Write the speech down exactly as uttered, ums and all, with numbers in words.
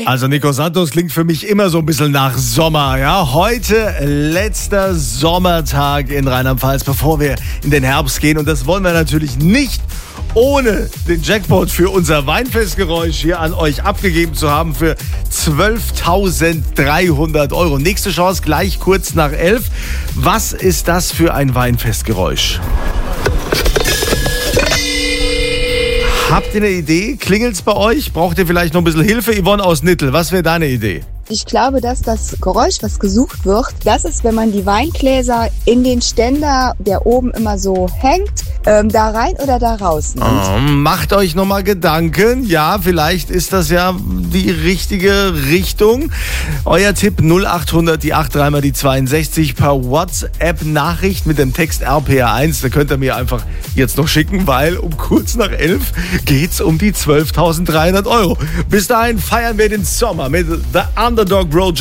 Also Nico Santos klingt für mich immer so ein bisschen nach Sommer, ja. Heute letzter Sommertag in Rheinland-Pfalz, bevor wir in den Herbst gehen. Und das wollen wir natürlich nicht ohne den Jackpot für unser Weinfestgeräusch hier an euch abgegeben zu haben für zwölftausenddreihundert Euro. Nächste Chance gleich kurz nach elf. Was ist das für ein Weinfestgeräusch? Habt ihr eine Idee? Klingelt's bei euch? Braucht ihr vielleicht noch ein bisschen Hilfe? Yvonne aus Nittel, was wäre deine Idee? Ich glaube, dass das Geräusch, was gesucht wird, das ist, wenn man die Weingläser in den Ständer, der oben immer so hängt, ähm, da rein oder da raus nimmt. Oh, macht euch nochmal Gedanken. Ja, vielleicht ist das ja die richtige Richtung. Euer Tipp null acht hundert, die acht dreimal die zweiundsechzig per WhatsApp-Nachricht mit dem Text R P R eins. Da könnt ihr mir einfach jetzt noch schicken, weil um kurz nach elf geht's um die zwölftausenddreihundert Euro. Bis dahin feiern wir den Sommer mit The Underdog Bro